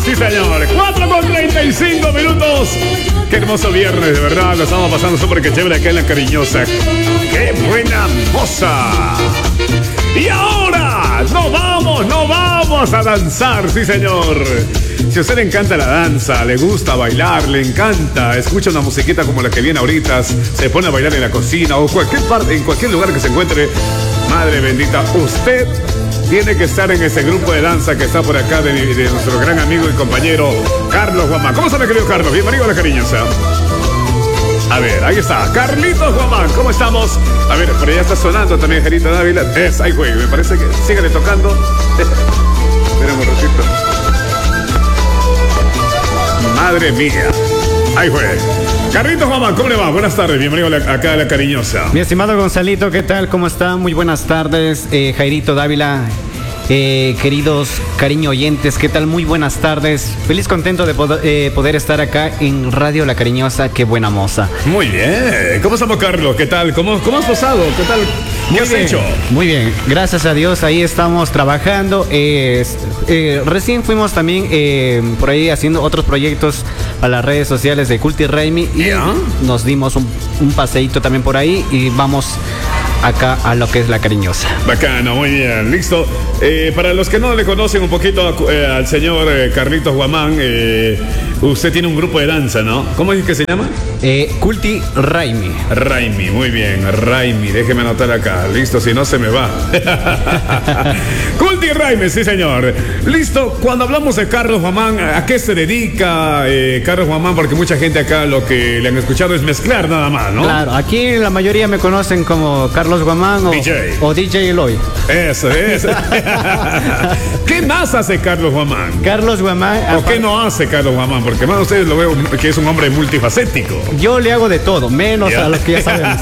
Sí, señor. 4:35. Qué hermoso viernes, de verdad. Lo estamos pasando súper que chévere acá en La Cariñosa. ¡Qué buena moza! Y ahora, no vamos a danzar, sí, señor. Si a usted le encanta la danza, le gusta bailar, le encanta, escucha una musiquita como la que viene ahorita, se pone a bailar en la cocina o en cualquier lugar que se encuentre, madre bendita, usted tiene que estar en ese grupo de danza que está por acá de nuestro gran amigo y compañero Carlos Guamán. ¿Cómo está, mi querido Carlos? Bienvenido a La Cariñosa. A ver, ahí está, Carlitos Guamán, ¿cómo estamos? A ver, por allá está sonando también Jarita Dávila. Ahí güey, me parece que síguele tocando. Esperemos un ratito. Madre mía. Ahí fue. Carlitos Guamán, ¿cómo le va? Buenas tardes, bienvenido acá a La Cariñosa. Mi estimado Gonzalito, ¿qué tal? ¿Cómo está? Muy buenas tardes, Jairito Dávila. Queridos cariño oyentes, ¿qué tal? Muy buenas tardes. Feliz, contento de poder estar acá en Radio La Cariñosa. Qué buena moza. Muy bien. ¿Cómo estamos, Carlos? ¿Qué tal? ¿Cómo has pasado? ¿Qué tal? ¿Qué has hecho? Muy bien, gracias a Dios. Ahí estamos trabajando. Recién fuimos también por ahí haciendo otros proyectos a las redes sociales de Culti Raimi y nos dimos un paseíto también por ahí y vamos acá a lo que es La Cariñosa. Bacano, muy bien, listo. Para los que no le conocen un poquito al señor Carlitos Guamán, usted tiene un grupo de danza, ¿no? ¿Cómo es que se llama? Culti Raimi. Raimi, muy bien, Raimi, déjeme anotar acá, listo, si no se me va. Culti Raimi, sí, señor. Listo, cuando hablamos de Carlos Guamán, ¿a qué se dedica Carlos Guamán? Porque mucha gente acá lo que le han escuchado es mezclar nada más, ¿no? Claro, aquí la mayoría me conocen como Carlos Guamán o DJ Eloy. Eso es. ¿Qué más hace Carlos Guamán? Carlos Guamán. ¿O qué no hace Carlos Guamán? Porque más ustedes lo veo que es un hombre multifacético. Yo le hago de todo, menos a los que ya sabemos.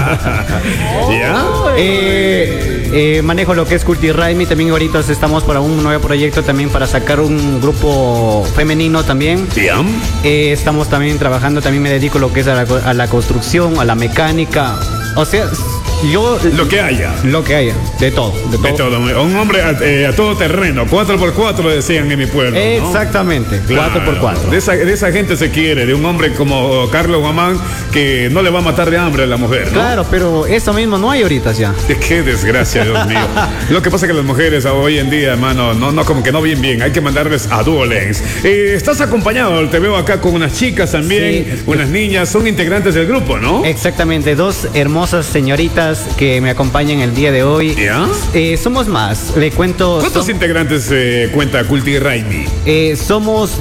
Manejo lo que es Culti Raimi. También ahorita estamos para un nuevo proyecto también para sacar un grupo femenino también. Estamos también trabajando, también me dedico lo que es a la construcción, a la mecánica. O sea, yo... Lo que haya, de todo. Un hombre a todo terreno, 4x4 decían en mi pueblo, ¿no? Exactamente, claro, 4x4. De esa gente se quiere, de un hombre como Carlos Guamán, que no le va a matar de hambre a la mujer, ¿no? Claro, pero eso mismo no hay ahorita ya. Qué desgracia, Dios mío. Lo que pasa es que las mujeres hoy en día, hermano, no como que no bien, hay que mandarles a Duolenz. Estás acompañado, te veo acá con unas chicas también, sí, unas niñas, son integrantes del grupo, ¿no? Exactamente, dos hermosas señoritas que me acompañan el día de hoy. Somos más, le cuento. ¿Cuántos integrantes cuenta Culti Raimi? Somos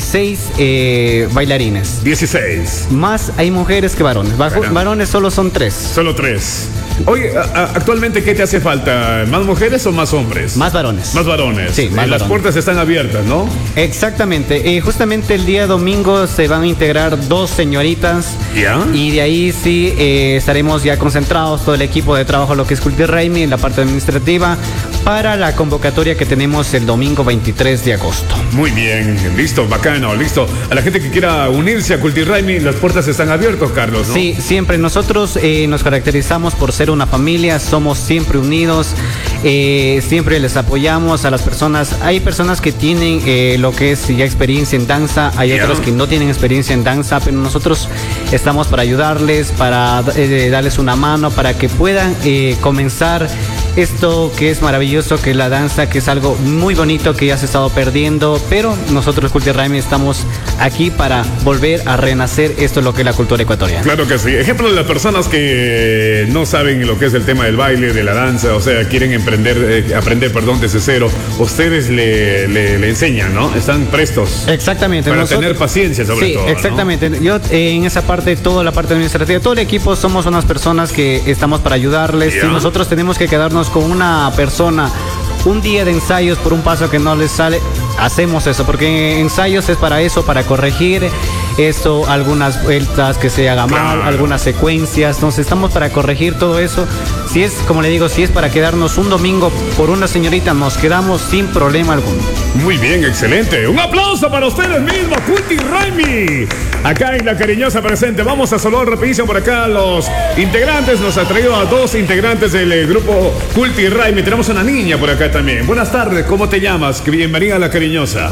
16 bailarines. 16. Más hay mujeres que varones. Varones solo son 3. Solo 3. Oye, actualmente, ¿qué te hace falta? ¿Más mujeres o más hombres? Más varones. Más varones. Sí, más Las varones. puertas están abiertas, ¿no? Exactamente. Justamente el día domingo se van a integrar 2 señoritas. Y de ahí sí estaremos ya concentrados, todo el equipo de trabajo, lo que es Culti Raimi, en la parte administrativa, para la convocatoria que tenemos el domingo 23 de agosto. Muy bien, listo, bacano, listo. A la gente que quiera unirse a Culti Raimi, las puertas están abiertas, Carlos, ¿no? Sí, siempre. Nosotros nos caracterizamos por ser una familia, somos siempre unidos, siempre les apoyamos a las personas. Hay personas que tienen lo que es ya experiencia en danza, hay otros que no tienen experiencia en danza, pero nosotros estamos para ayudarles, para darles una mano, para que puedan comenzar esto que es maravilloso, que es la danza, que es algo muy bonito que ya se ha estado perdiendo, pero nosotros Culti Raimi estamos aquí para volver a renacer esto es lo que es la cultura ecuatoriana. Claro que sí. Ejemplo de las personas que no saben lo que es el tema del baile, de la danza, o sea, quieren aprender desde cero, ustedes le enseñan, ¿no? Están prestos. Exactamente. Para tener paciencia sobre todo. Sí, exactamente, ¿no? Yo en esa parte, toda la parte administrativa, todo el equipo somos unas personas que estamos para ayudarles. Si nosotros tenemos que quedarnos con una persona un día de ensayos por un paso que no les sale, hacemos eso, porque ensayos es para eso, para corregir eso, algunas vueltas que se haga mal, algunas secuencias. Entonces estamos para corregir todo eso. Si es, como le digo, si es para quedarnos un domingo por una señorita, nos quedamos sin problema alguno. Muy bien, excelente. Un aplauso para ustedes mismos, Culti Raimi. Acá en La Cariñosa presente. Vamos a saludar rapidísimo por acá a los integrantes. Nos ha traído a 2 integrantes del grupo Culti Raimi. Tenemos una niña por acá también. Buenas tardes, ¿cómo te llamas? Bienvenida a La Cariñosa.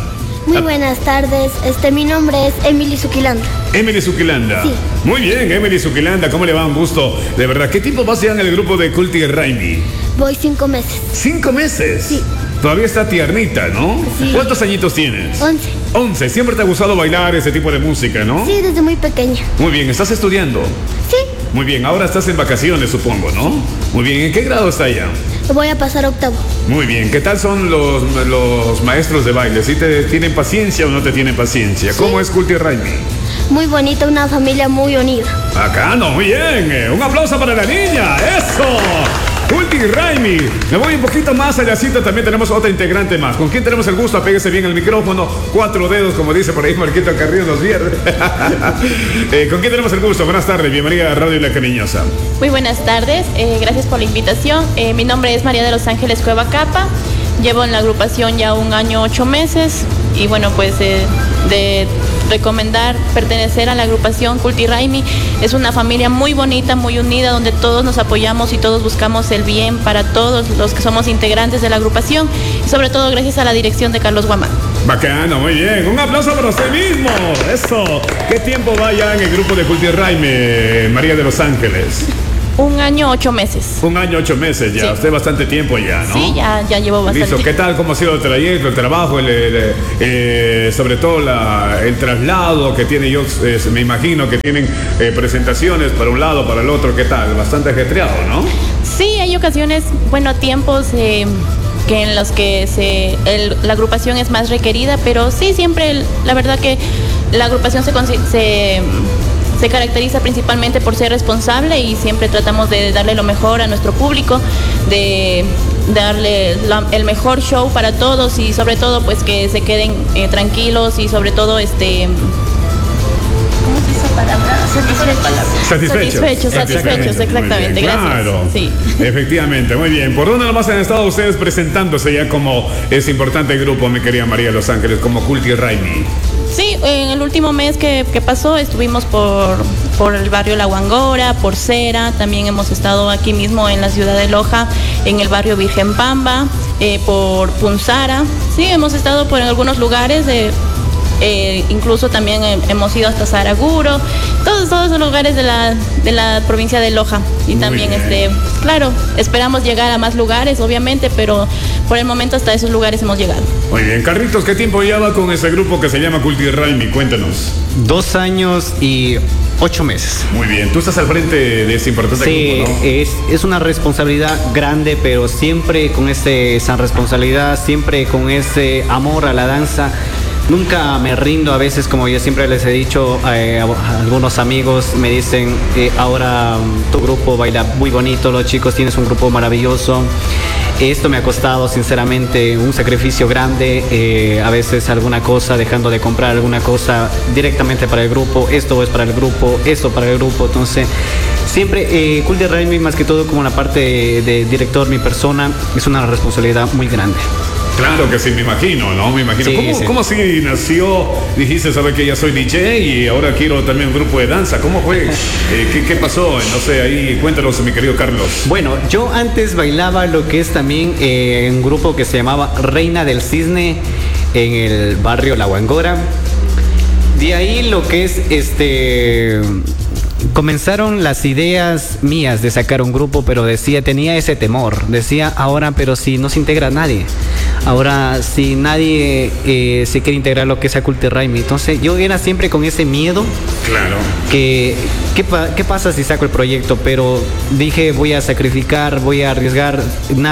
Muy buenas tardes. Mi nombre es Emily Zuquilanda. Emily Zuquilanda. Sí. Muy bien, Emily Zuquilanda, ¿cómo le va? Un gusto. De verdad, ¿qué tiempo vas ya en el grupo de Culti Raimi? Voy 5 meses. ¿5 meses? Sí. Todavía está tiernita, ¿no? Sí. ¿Cuántos añitos tienes? 11. 11. Siempre te ha gustado bailar ese tipo de música, ¿no? Sí, desde muy pequeña. Muy bien, ¿estás estudiando? Sí. Muy bien, ahora estás en vacaciones, supongo, ¿no? Muy bien, ¿en qué grado está ya? Voy a pasar a octavo. Muy bien, ¿qué tal son los maestros de baile? ¿Sí te tienen paciencia o no te tienen paciencia? Sí. ¿Cómo es Culti Raimi? Muy bonita, una familia muy unida. Bacano, muy bien. Un aplauso para la niña. ¡Eso! Culti Raimi. Me voy un poquito más allácito. También tenemos otra integrante más. ¿Con quién tenemos el gusto? Apéguese bien el micrófono. 4 dedos, como dice por ahí Marquito Carrillo los viernes. ¿Con quién tenemos el gusto? Buenas tardes. Bienvenida a Radio La Cariñosa. Muy buenas tardes. Gracias por la invitación. Mi nombre es María de los Ángeles Cueva Capa. Llevo en la agrupación ya 1 año 8 meses. Y bueno, pues de recomendar pertenecer a la agrupación Culti Raimi. Es una familia muy bonita, muy unida, donde todos nos apoyamos y todos buscamos el bien para todos los que somos integrantes de la agrupación, y sobre todo gracias a la dirección de Carlos Guamán. Bacano, muy bien. Un aplauso para usted mismo. Eso. ¿Qué tiempo va ya en el grupo de Culti Raimi, María de los Ángeles? 1 año 8 meses. 1 año 8 meses ya. Sí. Usted bastante tiempo ya, ¿no? Sí, ya llevo bastante Listo. ¿Qué tiempo. tal? ¿Cómo ha sido el trayecto, el trabajo, sobre todo el traslado que tiene? Yo me imagino que tienen presentaciones para un lado, para el otro. ¿Qué tal? Bastante ajetreado, ¿no? Sí, hay ocasiones, bueno, tiempos que en los que la agrupación es más requerida, pero sí, siempre, la verdad que la agrupación se caracteriza principalmente por ser responsable, y siempre tratamos de darle lo mejor a nuestro público, de darle el mejor show para todos, y sobre todo pues que se queden tranquilos, y sobre todo ¿cómo se dice palabra? Satisfechos, exactamente. Bien, Gracias. claro. Sí. Efectivamente, muy bien. ¿Por dónde nomás han estado ustedes presentándose ya como ese importante grupo, mi querida María de los Ángeles, como Culti Raimi? Sí, en el último mes que pasó estuvimos por el barrio La Guangora, por Cera, también hemos estado aquí mismo en la ciudad de Loja, en el barrio Virgen Pamba, por Punzara. Sí, hemos estado por en algunos lugares, incluso también hemos ido hasta Saraguro, todos los lugares de la provincia de Loja. Y Muy también, bien. claro, esperamos llegar a más lugares, obviamente, pero por el momento hasta esos lugares hemos llegado. Muy bien. Carlitos, ¿qué tiempo lleva con ese grupo que se llama Culti Raimi? Cuéntanos. 2 años y 8 meses. Muy bien. Tú estás al frente de ese importante Sí, grupo, ¿no? es una responsabilidad grande, pero siempre con esa responsabilidad, siempre con ese amor a la danza. Nunca me rindo. A veces, como yo siempre les he dicho, a algunos amigos me dicen, ahora tu grupo baila muy bonito, los chicos tienes un grupo maravilloso. Esto me ha costado sinceramente un sacrificio grande, a veces alguna cosa, dejando de comprar alguna cosa directamente para el grupo, esto es para el grupo, esto para el grupo. Entonces siempre Culti Raimi, más que todo como la parte de director, mi persona, es una responsabilidad muy grande. Claro que sí, me imagino, ¿no? Me imagino. Sí, ¿Cómo así nació? Dijiste, ¿sabe que ya soy DJ y ahora quiero también un grupo de danza? ¿Cómo fue? ¿Qué pasó? No sé, ahí cuéntanos, mi querido Carlos. Bueno, yo antes bailaba lo que es también un grupo que se llamaba Reina del Cisne en el barrio La Guangora. De ahí lo que es comenzaron las ideas mías de sacar un grupo, pero tenía ese temor. Decía, ahora, pero si no se integra nadie. Ahora, si nadie se quiere integrar lo que es a Culti Raimi. Entonces, yo era siempre con ese miedo. Claro. ¿Qué pasa si saco el proyecto? Pero dije, voy a sacrificar, voy a arriesgar.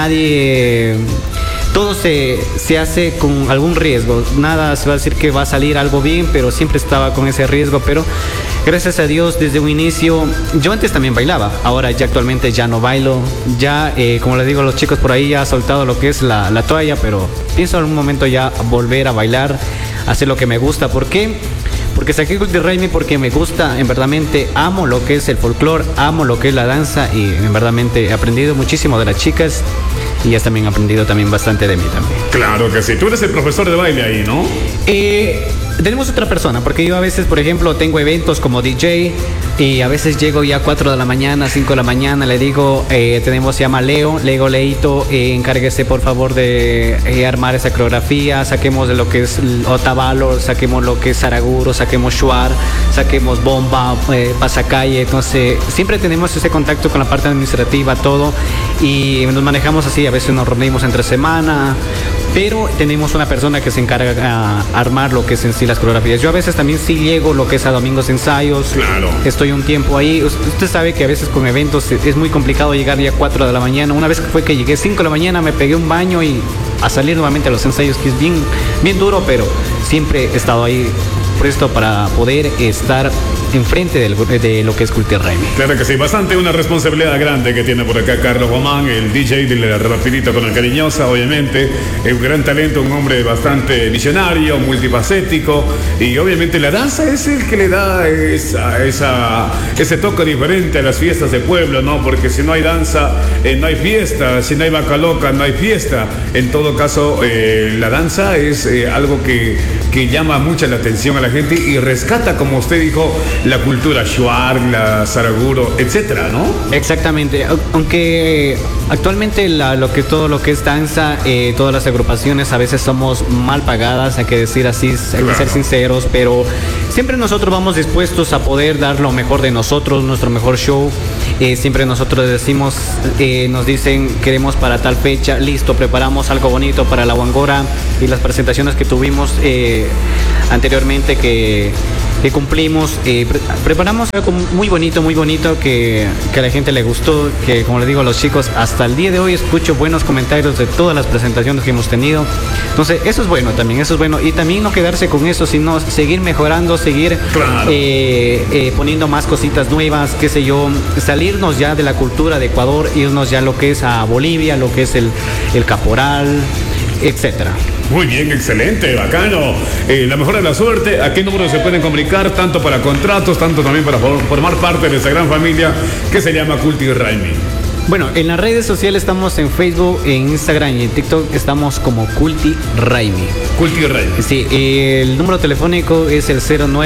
Todo se hace con algún riesgo. Nada se va a decir que va a salir algo bien, pero siempre estaba con ese riesgo. Pero gracias a Dios, desde un inicio, yo antes también bailaba. Ahora ya actualmente ya no bailo. Ya, como les digo, los chicos por ahí ya han soltado lo que es la toalla, pero pienso en algún momento ya volver a bailar, hacer lo que me gusta. ¿Por qué? Porque saqué Culti Raimi porque me gusta, en verdadmente amo lo que es el folclore, amo lo que es la danza, y en verdadmente he aprendido muchísimo de las chicas, y ellas también han aprendido también bastante de mí también. Claro que sí. Tú eres el profesor de baile ahí, ¿no? Tenemos otra persona, porque yo a veces, por ejemplo, tengo eventos como DJ y a veces llego ya a 4 de la mañana, 5 de la mañana, le digo, tenemos, se llama Leo, le digo, Leito, encárguese por favor de armar esa coreografía, saquemos de lo que es Otavalo, saquemos lo que es Saraguro, saquemos Shuar, saquemos Bomba, Pasacalle. Entonces siempre tenemos ese contacto con la parte administrativa, todo, y nos manejamos así. A veces nos reunimos entre semana, pero tenemos una persona que se encarga a armar lo que es en sí las coreografías. Yo a veces también sí llego lo que es a domingos de ensayos. Claro. Estoy un tiempo ahí. Usted sabe que a veces con eventos es muy complicado llegar ya a 4 de la mañana. Una vez que fue que llegué 5 de la mañana, me pegué un baño y a salir nuevamente a los ensayos, que es bien duro, pero siempre he estado ahí presto para poder estar enfrente de lo que es Culti Raimi. Claro que sí, bastante una responsabilidad grande que tiene por acá Carlos Guamán, el DJ de la Rapidito con la Cariñosa, obviamente, un gran talento, un hombre bastante visionario, multifacético, y obviamente la danza es el que le da ese toque diferente a las fiestas de pueblo, ¿no? Porque si no hay danza, no hay fiesta, si no hay vaca loca, no hay fiesta. En todo caso, la danza es algo que llama mucha la atención a la gente y rescata, como usted dijo, la cultura shuar, la saraguro, etcétera, ¿no? Exactamente, aunque actualmente todo lo que es danza, todas las agrupaciones a veces somos mal pagadas, hay que decir así, hay que ser sinceros, pero siempre nosotros vamos dispuestos a poder dar lo mejor de nosotros, nuestro mejor show. Siempre nosotros decimos, nos dicen, queremos para tal fecha, listo, preparamos algo bonito para la Huangora, y las presentaciones que tuvimos anteriormente que cumplimos, preparamos algo muy bonito que a la gente le gustó, que como le digo a los chicos, hasta el día de hoy escucho buenos comentarios de todas las presentaciones que hemos tenido. Entonces eso es bueno también, y también no quedarse con eso, sino seguir mejorando, seguir poniendo más cositas nuevas, qué sé yo, salirnos ya de la cultura de Ecuador, irnos ya lo que es a Bolivia, lo que es el caporal, etcétera. Muy bien, excelente, bacano. La mejor de la suerte. ¿A qué número se pueden comunicar? Tanto para contratos, tanto también para formar parte de esta gran familia que se llama Culti Raimi. Bueno, en las redes sociales estamos en Facebook, en Instagram y en TikTok estamos como Culti Raimi. Culti Raimi. Sí, el número telefónico es el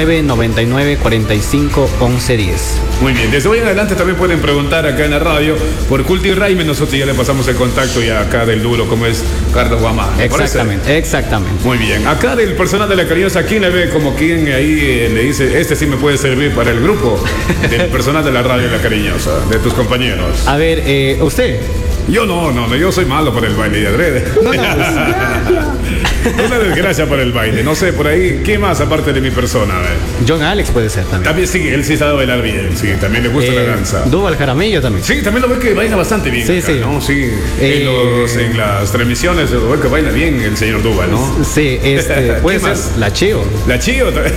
0999451110. Muy bien, desde hoy en adelante también pueden preguntar acá en la radio por Culti Raimi. Nosotros ya le pasamos el contacto ya acá del duro, como es Carlos Guamán. Exactamente. Muy bien, acá del personal de la Cariñosa, ¿quién le ve como quien ahí le dice, este sí me puede servir para el grupo del personal de la radio La Cariñosa, de tus compañeros? A ver, ¿usted? Yo no, yo soy malo para el baile de adrede. Una desgracia para el baile. No sé, por ahí, ¿qué más aparte de mi persona? A ver. John Alex puede ser también. También sí, él sí sabe bailar bien, sí, también le gusta la danza. Duval Jaramillo también. Sí, también lo veo que baila bastante bien. Sí, acá, sí. ¿no? Sí. En las transmisiones lo veo que baila bien el señor Duval, ¿no? Sí, puede ser más? La Chío. La Chío también.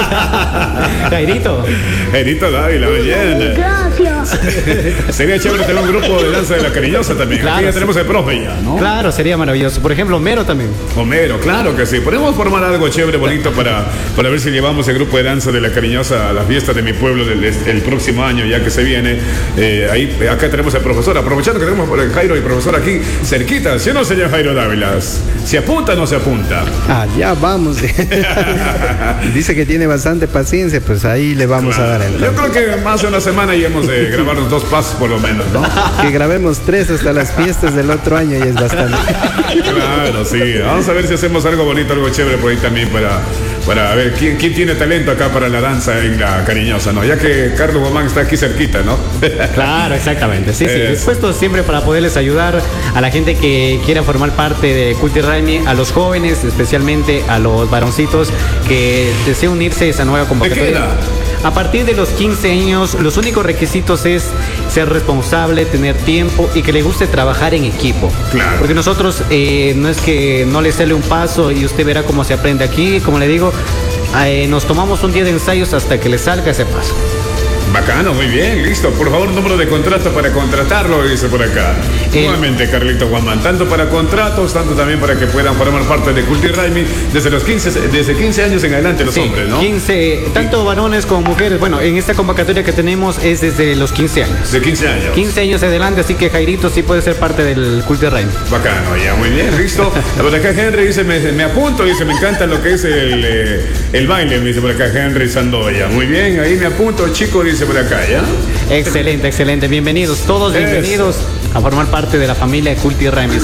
Jairito Dávila, bien. Gracias. Sería chévere tener un grupo de danza de La Cariñosa también. Claro, aquí ya sí. tenemos el profe ya, ¿no? Claro, sería maravilloso. Por ejemplo, Homero también. Homero, claro que sí. Podemos formar algo chévere, bonito para ver si llevamos el grupo de danza de La Cariñosa a la fiesta de mi pueblo el próximo año, ya que se viene. Acá tenemos al profesor, aprovechando que tenemos por el Jairo y el profesor aquí cerquita. ¿Sí o no, señor Jairo Dávila? ¿Se apunta o no se apunta? Ya vamos. Dice que tiene bastante paciencia, pues ahí le vamos a dar el. Yo creo que más de una semana y hemos de grabarnos 2 pasos por lo menos, ¿no? Que grabemos 3 hasta las fiestas del otro año y es bastante. Claro, sí. Vamos a ver si hacemos algo bonito, algo chévere por ahí también para ver quién tiene talento acá para la danza en La Cariñosa, ¿no? Ya que Carlos Guamán está aquí cerquita, ¿no? Claro, exactamente. Sí. Dispuestos siempre para poderles ayudar a la gente que quiera formar parte de Culti Raimi, a los jóvenes, especialmente a los varoncitos que deseen unirse a esa nueva convocatoria. ¿De qué edad? A partir de los 15 años, los únicos requisitos es ser responsable, tener tiempo y que le guste trabajar en equipo. Claro. Porque nosotros no es que no le sale un paso y usted verá cómo se aprende aquí. Como le digo, nos tomamos un día de ensayos hasta que le salga ese paso. Bacano, muy bien, listo. Por favor, número de contrato para contratarlo, dice por acá. Nuevamente, Carlito Guamán, tanto para contratos, tanto también para que puedan formar parte de Culti Raimi desde 15 años en adelante los hombres, ¿no? 15, tanto varones como mujeres. Bueno, en esta convocatoria que tenemos es desde los 15 años. De 15 años. 15 años adelante, así que Jairito sí puede ser parte del Culti Raimi. Bacano, ya, muy bien, listo. Por acá Henry dice, me apunto, dice, me encanta lo que es el baile, me dice por acá Henry Sandoya. Muy bien, ahí me apunto, chico, dice por acá, ¿ya? Excelente, excelente. Bienvenidos, todos bienvenidos a formar parte de la familia de Culti Rhymes.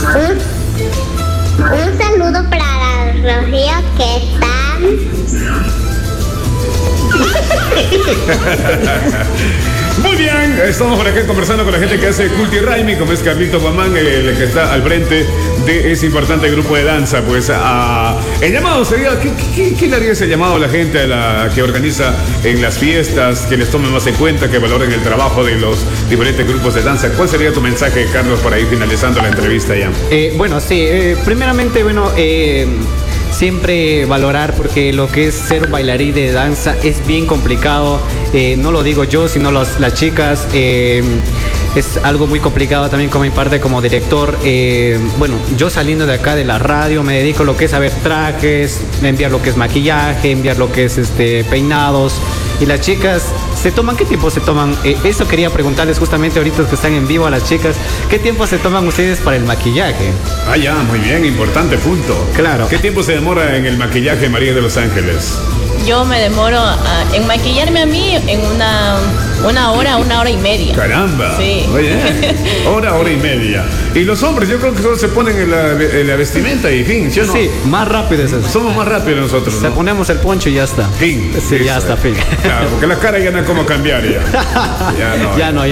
Un saludo para Rocío, que está... Muy bien, estamos por acá conversando con la gente que hace Culti Rhyme, como es Carlito Guamán, el que está al frente de ese importante grupo de danza. Pues el llamado sería, ¿qué le haría ese llamado a la gente a la que organiza en las fiestas, que les tomen más en cuenta, que valoren el trabajo de los diferentes grupos de danza? ¿Cuál sería tu mensaje, Carlos, para ir finalizando la entrevista ya? Bueno, sí, primeramente, siempre valorar, porque lo que es ser bailarín de danza es bien complicado. No lo digo yo, sino las chicas. Es algo muy complicado también con mi parte como director. Yo saliendo de acá de la radio me dedico a lo que es a ver trajes, enviar lo que es maquillaje, enviar lo que es peinados. Y las chicas se toman, ¿qué tiempo se toman? Eso quería preguntarles justamente ahorita que están en vivo a las chicas. ¿Qué tiempo se toman ustedes para el maquillaje? Ah, ya, muy bien, importante punto. Claro. ¿Qué tiempo se demora en el maquillaje, María de Los Ángeles? Yo me demoro en maquillarme a mí en una hora y media. Caramba. Sí. Oye, hora y media. Y los hombres, yo creo que solo se ponen en la vestimenta y fin, ¿sí o no? Sí, más rápido es eso. Somos más rápidos nosotros, Se ¿no? ponemos el poncho y ya está. Fin. Sí, ya está, fin. Claro, porque la cara ya no hay cómo cambiar ya. Ya no.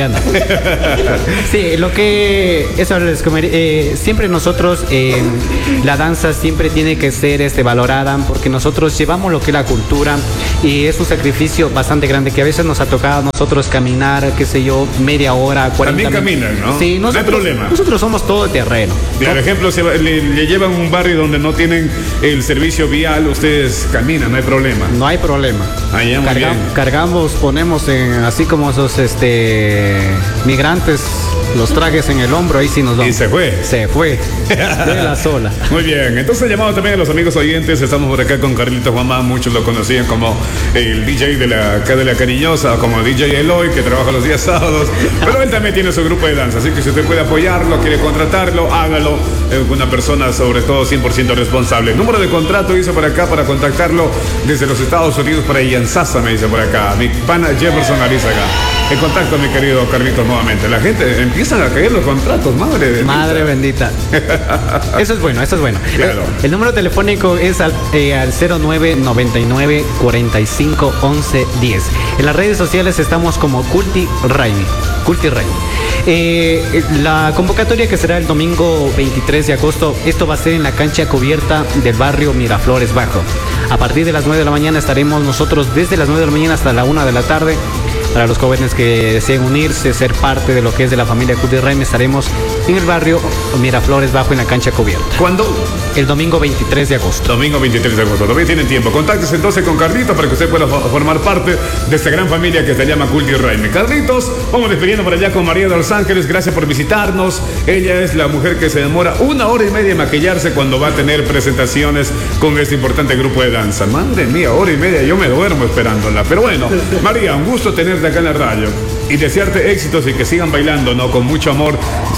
Sí, eso les siempre nosotros, la danza siempre tiene que ser valorada, porque nosotros llevamos lo que es la cultura, y es un sacrificio bastante grande, que a veces nos ha tocado a nosotros caminar, qué sé yo, media hora, 40 También caminan, ¿no? Sí, no hay problema. Nosotros somos todo terreno. Por ejemplo, le llevan a un barrio donde no tienen el servicio vial, ustedes caminan, no hay problema. No hay problema. Ah, ya, muy bien. Cargamos, ponemos así como esos migrantes, los trajes en el hombro, ahí sí nos vamos. Y se fue. Se fue. De la sola. Muy bien, entonces llamado también a los amigos oyentes. Estamos por acá con Carlitos Guamán, muchos lo conocían como el DJ acá de la Cariñosa, como DJ Eloy, que trabaja los días sábados, pero él también tiene su grupo de danza, así que si usted puede apoyarlo, quiere contratarlo, hágalo. Una persona sobre todo 100% responsable. Número de contrato hizo por acá para contactarlo desde los Estados Unidos para Iansasa, me dice por acá. Mi pana Jefferson Arizaga. El contacto, mi querido Carlitos, nuevamente. La gente empiezan a caer los contratos, madre bendita. Eso es bueno. Claro. El número telefónico es al 0999 45 11 10. En las redes sociales estamos como Culti Rhyme. La convocatoria que será el domingo 23 de agosto, esto va a ser en la cancha cubierta del barrio Miraflores Bajo. A partir de las 9 de la mañana estaremos nosotros desde las 9 de la mañana hasta la 1 de la tarde. Para los jóvenes que deseen unirse, ser parte de lo que es de la familia Culti Rhyme, estaremos en el barrio Miraflores Bajo en la cancha cubierta. ¿Cuándo? El domingo 23 de agosto. Domingo 23 de agosto, todavía tienen tiempo. Contáctese entonces con Carlitos para que usted pueda formar parte de esta gran familia que se llama Culti Rhyme. Carlitos, vamos despidiendo por allá con María de Los Ángeles. Gracias por visitarnos. Ella es la mujer que se demora 1 hora y media en maquillarse cuando va a tener presentaciones con este importante grupo de danza. Madre mía, 1 hora y media, yo me duermo esperándola. Pero bueno, María, un gusto tenerte acá en la radio y desearte éxitos y que sigan bailando, ¿no? Con mucho amor,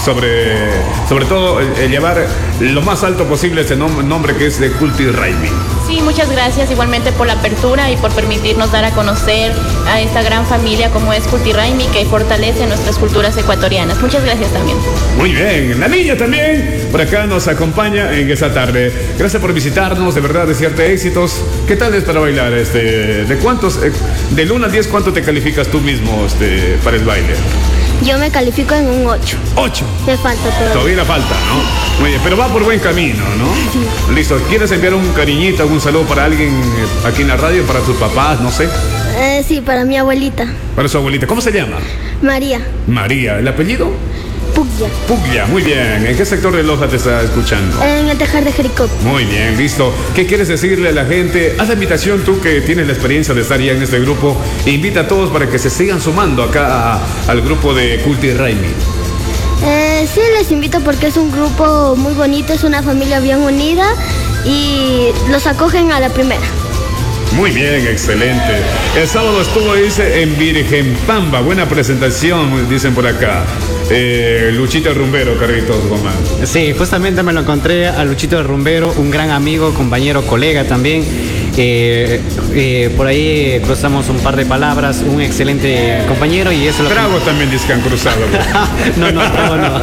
sobre todo llevar lo más alto posible ese nombre que es de Culti Rhyme. Sí, muchas gracias igualmente por la apertura y por permitirnos dar a conocer a esta gran familia como es Culti Rhyme, que fortalece nuestras culturas ecuatorianas. Muchas gracias también. Muy bien, la niña también por acá nos acompaña en esta tarde. Gracias por visitarnos, de verdad, desearte éxitos. ¿Qué tal es para bailar? ¿De cuántos, del 1 al 10, cuánto te calificas tú mismo para el baile? Yo me califico en un 8. 8. Me falta todo. Todavía le falta, ¿no? Muy bien, pero va por buen camino, ¿no? Sí. Listo. ¿Quieres enviar un cariñito, algún saludo para alguien aquí en la radio, para tus papás, no sé? Sí, para mi abuelita. Para su abuelita. ¿Cómo se llama? María. María. ¿El apellido? Puglia. Puglia, muy bien. ¿En qué sector de Loja te está escuchando? En el Tejar de Jericó. Muy bien, listo. ¿Qué quieres decirle a la gente? Haz la invitación, tú que tienes la experiencia de estar ya en este grupo. Invita a todos para que se sigan sumando acá al grupo de Culti Rhyme. Sí, les invito porque es un grupo muy bonito, es una familia bien unida y los acogen a la primera. Muy bien, excelente. El sábado estuvo, dice, en Virgen Pamba. Buena presentación, dicen por acá. Luchito el Rumbero, Carlitos Guamán. Sí, justamente me lo encontré a Luchito el Rumbero, un gran amigo, compañero, colega también. Por ahí cruzamos un par de palabras, un excelente compañero y eso lo Trago también dice que han cruzado. no, trago no.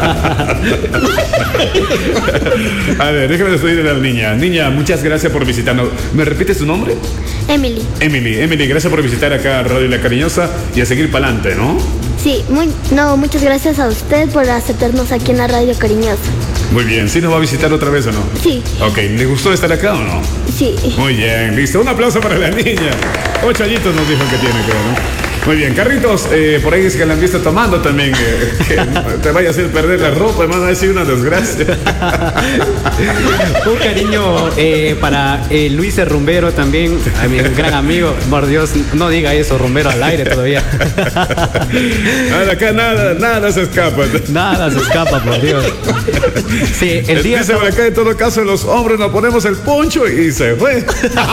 A ver, déjame despedirle a la niña. Niña, muchas gracias por visitarnos. ¿Me repite su nombre? Emily. Emily, gracias por visitar acá Radio La Cariñosa y a seguir para adelante, ¿no? Sí, muchas gracias a usted por aceptarnos aquí en la Radio Cariñosa. Muy bien, ¿sí nos va a visitar otra vez o no? Sí. Ok, ¿le gustó estar acá o no? Sí. Muy bien, listo. Un aplauso para la niña. 8 añitos nos dijo que tiene, creo, ¿no? Muy bien, Carlitos, por ahí es que la han visto tomando también, que te vaya a hacer perder la ropa, hermano, ha sido una desgracia. Un cariño para Luis el Rumbero también, a mi gran amigo. Por Dios, no diga eso, Rumbero al aire todavía. Acá nada se escapa. Nada se escapa, por Dios. Sí, el día... Dice por acá, en todo caso, los hombres nos ponemos el poncho y se fue.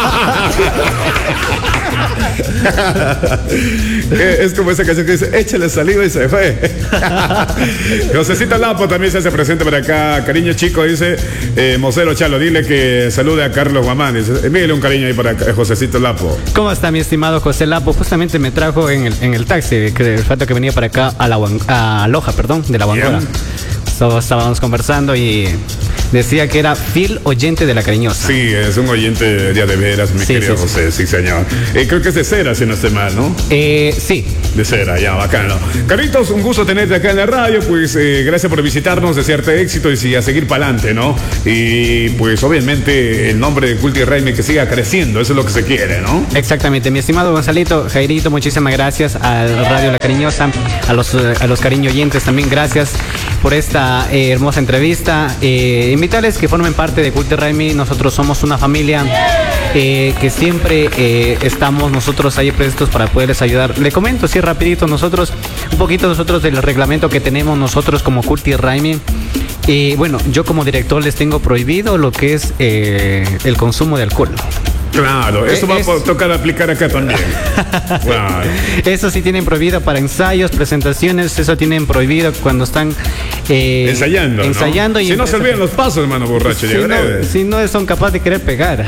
Es como esa canción que dice, échale saliva y se fue. Josecito Lapo también se hace presente por acá. Cariño chico, dice Mosero Chalo, dile que salude a Carlos Guamán. Dice, envíele un cariño ahí para Josecito Lapo. ¿Cómo está mi estimado José Lapo? Justamente me trajo en el taxi, que el rato que venía para acá a Loja, de la Guangora. Estábamos conversando y decía que era fiel oyente de La Cariñosa. Sí, es un oyente de veras, mi querido José, sí señor. Creo que es de Cera, si no estoy mal, ¿no? Sí. De Cera, ya, bacano. Carlitos, un gusto tenerte acá en la radio, pues gracias por visitarnos, desearte éxito y a seguir para adelante, ¿no? Y pues obviamente el nombre de Culti Raimi que siga creciendo, eso es lo que se quiere, ¿no? Exactamente, mi estimado Gonzalito, Jairito, muchísimas gracias al Radio La Cariñosa, a los cariño oyentes también, gracias por esta hermosa entrevista. Invitarles que formen parte de Culti Raimi. Nosotros somos una familia que siempre estamos nosotros ahí prestos para poderles ayudar. Le comento así rapidito un poquito del reglamento que tenemos nosotros como Culti Raimi. Bueno, yo como director les tengo prohibido lo que es el consumo de alcohol. Claro, eso va a tocar aplicar acá también. Claro. Eso sí tienen prohibido para ensayos, presentaciones, eso tienen prohibido cuando están ensayando. ¿No? Si no se olvidan los pasos, hermano borracho. Si no son capaces de querer pegar.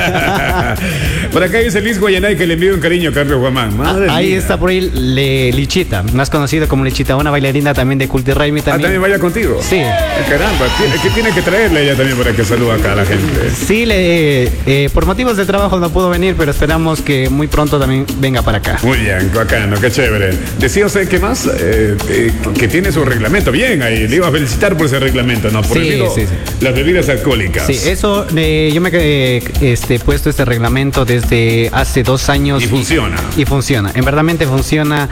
Por acá dice Liz Guayanay que le envío un cariño a Carlos Guamán. Ahí está por ahí Lichita, más conocida como Lichita, una bailarina también de Culti Raimi también. ¿También baila contigo? Sí. Caramba, que tiene que traerle ella también para que salude acá a la gente. Sí, por motivos de trabajo no pudo venir, pero esperamos que muy pronto también venga para acá. Muy bien, bacano, qué chévere. Decía usted que más que tiene su reglamento. Bien, ahí le iba a felicitar por ese reglamento, ¿no? Por las bebidas alcohólicas. Sí, eso yo me he puesto este reglamento desde hace 2 años. Y funciona. Y funciona, en verdad funciona.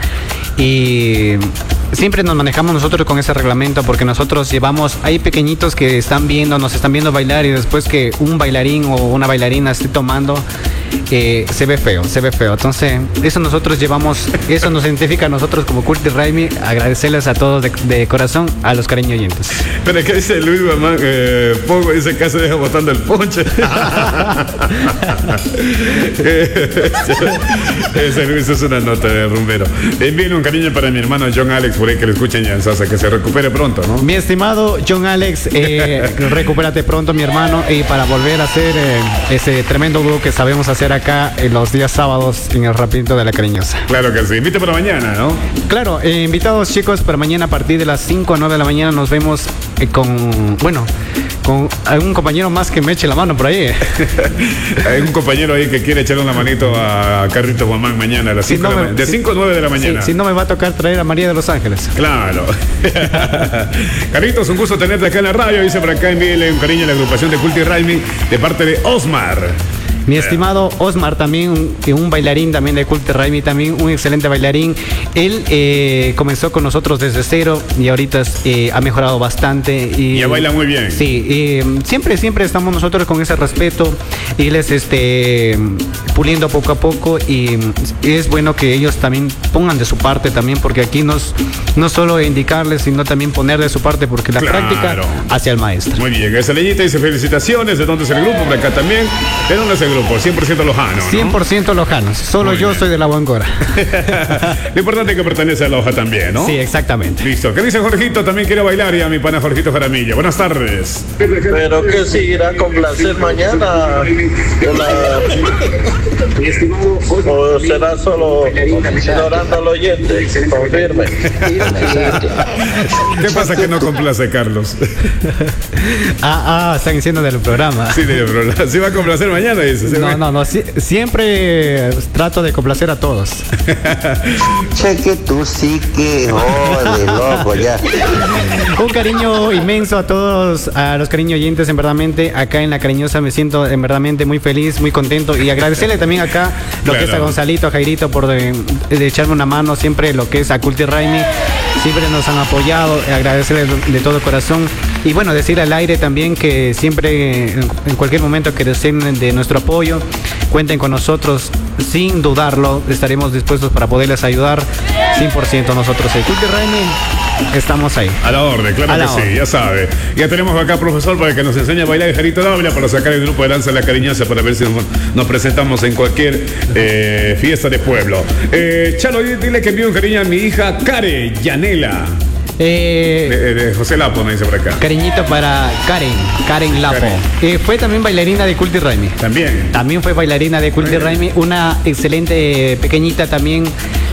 Y siempre nos manejamos nosotros con ese reglamento porque nosotros llevamos, hay pequeñitos que nos están viendo bailar y después que un bailarín o una bailarina esté tomando, se ve feo. Entonces, eso nos identifica a nosotros como Culti Raimi. Agradecerles a todos de corazón, a los cariño oyentes. Pero ¿qué dice Luis Mamán? Pongo ese caso, deja botando el ponche. Ese Luis es una nota de rumbero. Envíen un cariño para mi hermano John Alex, por ahí que lo escuchen ya en Sasa, que se recupere pronto, ¿no? Mi estimado John Alex, recupérate pronto, mi hermano, y para volver a hacer ese tremendo dúo que sabemos hacer acá en los días sábados en el Rapidito de La Cariñosa. Claro que sí, invite para mañana, ¿no? Claro, invitados chicos, para mañana a partir de las 5 a 9 de la mañana nos vemos con algún compañero más que me eche la mano por ahí. Hay un compañero ahí que quiere echarle una manito a Carlitos Guamán mañana a las 5 de 5 a 9 de la mañana. Si no me va a tocar traer a María de los Ángeles. Claro. Carlitos, un gusto tenerte acá en la radio. Dice por acá, envíele un cariño a la agrupación de Culti Raimi de parte de Osmar. Mi estimado Osmar, también un bailarín también de Culti Raimi, también un excelente bailarín. Él comenzó con nosotros desde cero y ahorita ha mejorado bastante. Y ya baila muy bien. Sí, siempre estamos nosotros con ese respeto y les puliendo poco a poco, y es bueno que ellos también pongan de su parte también, porque aquí no solo indicarles, sino también poner de su parte, porque la práctica hacia el maestro. Muy bien, esa leñita dice felicitaciones. ¿De dónde es el grupo? Por acá también. ¿De dónde es el grupo? grupo, 100% lojano, ¿no? 100% lojanos. Solo Muy yo bien. soy de La Bongora. Lo importante es que pertenece a Loja también, ¿no? Sí, exactamente. Listo. ¿Qué dice Jorgito? También quiere bailar ya mi pana Jorgito Jaramillo. Buenas tardes. Pero que si irá a complacer mañana o será solo ignorando al oyente. Confirme. ¿Qué pasa que no complace, Carlos? Están diciendo del programa. Sí, pero sí va a complacer mañana, dice. No, siempre trato de complacer a todos. Che, que tú sí que jode, loco, ya. Un cariño inmenso a todos, a los cariño oyentes, en verdad, acá en La Cariñosa me siento en verdad muy feliz, muy contento y agradecerle también acá lo que es a Gonzalito, a Jairito por de echarme una mano siempre, lo que es a Culti Raimi, siempre nos han apoyado, agradecerle de todo corazón y bueno, decir al aire también que siempre en cualquier momento que deseen de nuestro apoyo, cuenten con nosotros, sin dudarlo, estaremos dispuestos para poderles ayudar 100% nosotros. El Culti Raimi, estamos ahí. A la orden, claro que sí, ya sabe. Ya tenemos acá, profesor, para que nos enseñe a bailar el Jarito Dávila para sacar el grupo de danza La Cariñosa para ver si nos presentamos en cualquier fiesta de pueblo. Chalo, dile que envío un cariño a mi hija Karen Yanela. José Lapo me dice por acá. Cariñito para Karen Lapo. Fue también bailarina de Culti Raimi. También fue bailarina de Culti Raimi, una excelente pequeñita también.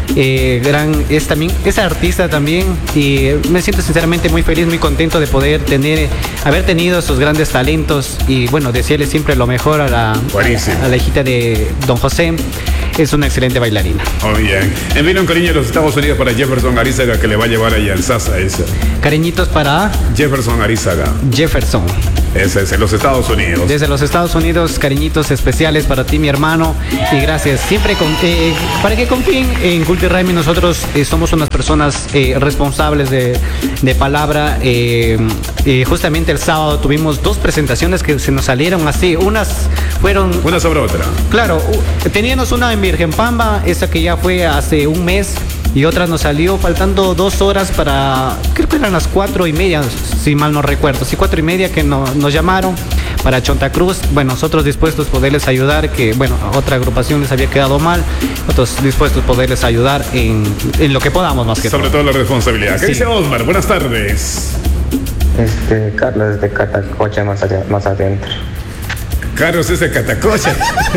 Es artista también y me siento sinceramente muy feliz, muy contento de poder haber tenido esos grandes talentos y bueno, desearle siempre lo mejor a la hijita de Don José. Es una excelente bailarina. Muy bien. Envío un cariño a los Estados Unidos para Jefferson Arizaga que le va a llevar allá en Sasa esa. Cariñitos para Jefferson Arizaga. Jefferson. Ese es en los Estados Unidos. Desde los Estados Unidos, cariñitos especiales para ti, mi hermano. Y gracias. Siempre para que confíen en Culti Raimi, nosotros somos unas personas responsables de palabra. Justamente el sábado tuvimos 2 presentaciones que se nos salieron así. Una sobre otra. Claro, teníamos una en Virgen Pamba, esa que ya fue hace un mes. Y otra nos salió faltando 2 horas creo que eran las 4:30, si mal no recuerdo. Sí, 4:30 que nos llamaron para Chonta Cruz. Bueno, nosotros dispuestos a poderles ayudar, que bueno, otra agrupación les había quedado mal. Nosotros dispuestos a poderles ayudar en lo que podamos más que sobre todo la responsabilidad. ¿Qué dice Osmar? Buenas tardes. Carlos de Catacocha, más adentro. Carlos es de Catacocha.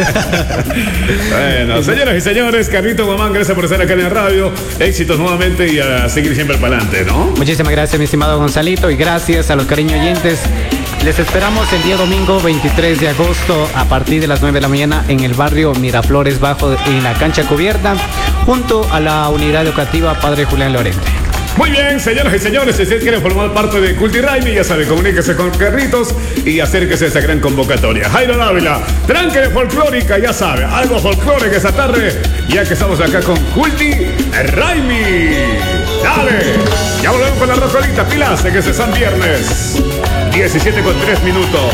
Bueno, señoras y señores, Carlito Guamán, gracias por estar acá en la radio. Éxitos nuevamente y a seguir siempre para adelante, ¿no? Muchísimas gracias, mi estimado Gonzalito, y gracias a los cariño oyentes. Les esperamos el día domingo 23 de agosto a partir de las 9 de la mañana en el barrio Miraflores Bajo, en la cancha cubierta, junto a la unidad educativa Padre Julián Lorente. Muy bien, señoras y señores, si ustedes quieren formar parte de Culti Raimi, ya saben, comuníquese con Carlitos y acérquese a esa gran convocatoria. Jairo Dávila, tranque de folclórica, ya sabe, algo folclórico esa tarde, ya que estamos acá con Culti Raimi. Dale, ya volvemos con la rocolita, pilas, de que se San Viernes, 17:03.